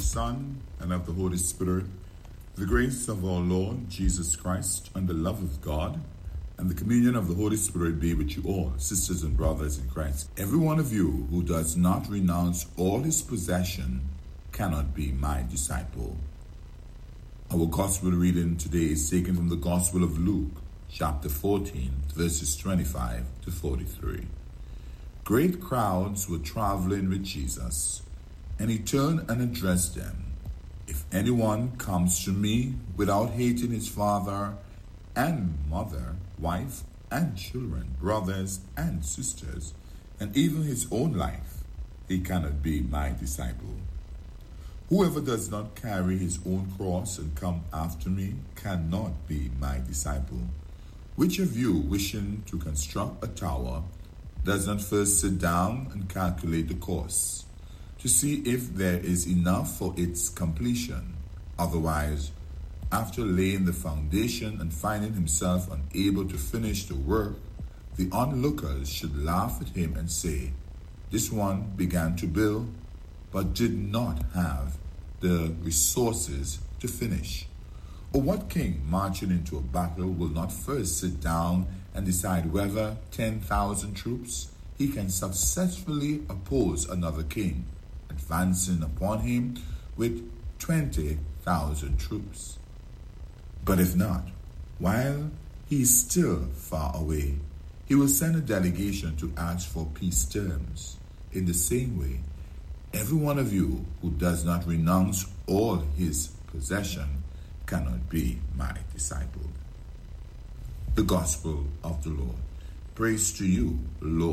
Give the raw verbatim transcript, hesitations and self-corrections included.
Son, and of the Holy Spirit, the grace of our Lord Jesus Christ, and the love of God, and the communion of the Holy Spirit be with you all, sisters and brothers in Christ. Every one of you who does not renounce all his possession cannot be my disciple. Our gospel reading today is taken from the Gospel of Luke, chapter fourteen, verses twenty-five to forty-three. Great crowds were traveling with Jesus, and he turned and addressed them. If anyone comes to me without hating his father and mother, wife and children, brothers and sisters, and even his own life, he cannot be my disciple. Whoever does not carry his own cross and come after me cannot be my disciple. Which of you, wishing to construct a tower, does not first sit down and calculate the cost, to see if there is enough for its completion? Otherwise, after laying the foundation and finding himself unable to finish the work, the onlookers should laugh at him and say, "This one began to build, but did not have the resources to finish." Or what king marching into a battle will not first sit down and decide whether ten thousand troops he can successfully oppose another king, advancing upon him with twenty thousand troops? But if not, while he is still far away, he will send a delegation to ask for peace terms. In the same way, every one of you who does not renounce all his possession cannot be my disciple. The Gospel of the Lord. Praise to you, Lord.